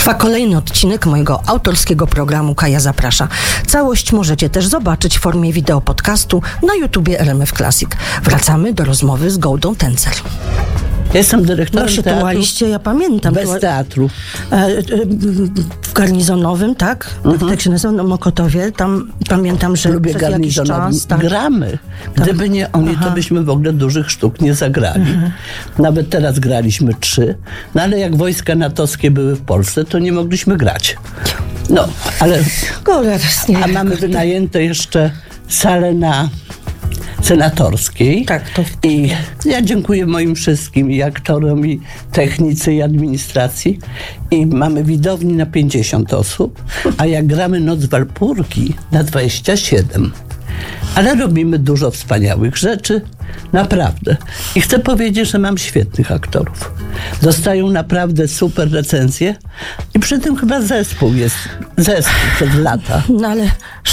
Trwa kolejny odcinek mojego autorskiego programu Kaja Zaprasza. Całość możecie też zobaczyć w formie wideo podcastu na YouTubie RMF Classic. Wracamy do rozmowy z Goldą Tencer. Ja jestem dyrektorem Przytułaliście, ja pamiętam. Bez teatru. W Garnizonowym, tak? Tak się nazywa, Mokotowie. Tam pamiętam, że Lubię przez jakiś czas... Tak. Gramy. Gdyby nie oni, to byśmy w ogóle dużych sztuk nie zagrali. Nawet teraz graliśmy 3. No ale jak wojska natowskie były w Polsce, to nie mogliśmy grać. No, ale... A mamy wynajęte jeszcze salę na Senatorskiej. Tak, I ja dziękuję moim wszystkim, i aktorom, i technicy, i administracji. I mamy widowni na 50 osób, a jak gramy Noc Walpurgi na 27. Ale robimy dużo wspaniałych rzeczy, naprawdę. I chcę powiedzieć, że mam świetnych aktorów. Dostają naprawdę super recenzje i przy tym chyba zespół przez lata. No ale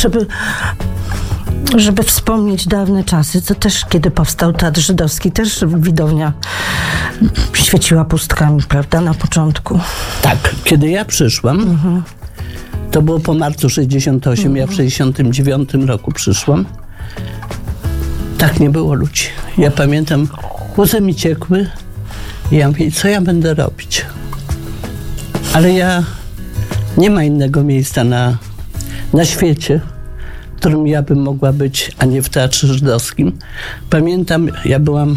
żeby wspomnieć dawne czasy, to też kiedy powstał Teatr Żydowski, też widownia świeciła pustkami, prawda, na początku. Tak, kiedy ja przyszłam, to było po marcu 68, ja w 69 roku przyszłam, tak nie było ludzi. Ja pamiętam, łzy mi ciekły i ja mówię, co ja będę robić? Ale nie ma innego miejsca na świecie, w którym ja bym mogła być, a nie w Teatrze Żydowskim. Pamiętam, ja byłam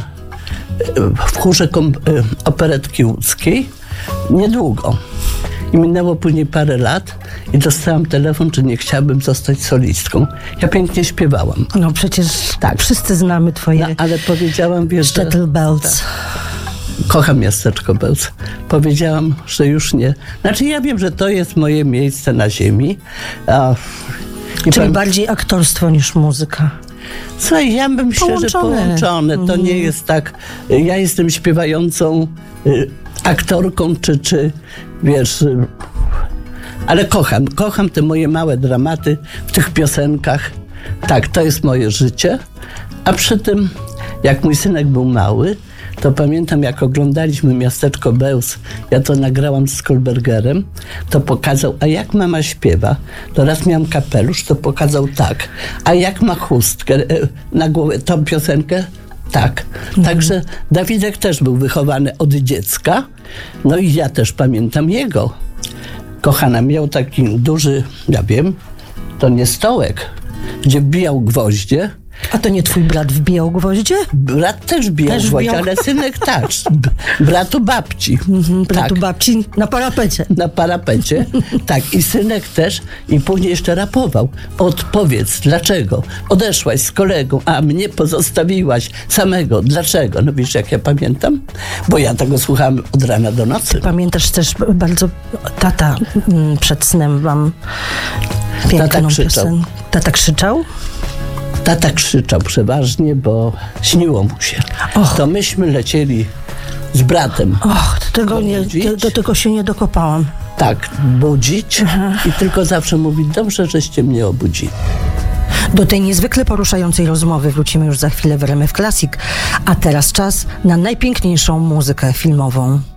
w chórze operetki łódzkiej niedługo. I minęło później parę lat i dostałam telefon, czy nie chciałabym zostać solistką. Ja pięknie śpiewałam. No przecież tak. Wszyscy znamy twoje... No, ale powiedziałam, wiesz, Shtetl Belz. Tak. Kocham miasteczko Belz. Powiedziałam, że już nie. Znaczy ja wiem, że to jest moje miejsce na ziemi. Czyli bardziej aktorstwo niż muzyka. Słuchaj, ja bym myślę, że połączone. To nie jest tak... Ja jestem śpiewającą aktorką, czy wiesz... Ale kocham te moje małe dramaty w tych piosenkach. Tak, to jest moje życie. A przy tym, jak mój synek był mały, to pamiętam, jak oglądaliśmy Miasteczko Belz, ja to nagrałam z Kolbergerem, to pokazał, a jak mama śpiewa, to raz miałam kapelusz, to pokazał tak, a jak ma chustkę na głowie, tą piosenkę, tak. Także Dawidek też był wychowany od dziecka, no i ja też pamiętam jego. Kochana, miał taki duży, ja wiem, to nie stołek, gdzie wbijał gwoździe. A to nie twój brat wbijał gwoździe? Brat też wbijał gwoździe, ale synek też. Bratu babci. Bratu babci na parapecie. Na parapecie, tak. I synek też. I później jeszcze rapował. Odpowiedz, dlaczego? Odeszłaś z kolegą, a mnie pozostawiłaś samego. Dlaczego? No wiesz, jak ja pamiętam? Bo ja tego słuchałam od rana do nocy. Pamiętasz też bardzo... Tata przed snem wam piękną piosenkę. Tata krzyczał? Tata krzyczał przeważnie, bo śniło mu się. To myśmy lecieli z bratem. Do tego się nie dokopałam. Tak, budzić i tylko zawsze mówić, dobrze, żeście mnie obudzili. Do tej niezwykle poruszającej rozmowy wrócimy już za chwilę w RMF Classic, a teraz czas na najpiękniejszą muzykę filmową.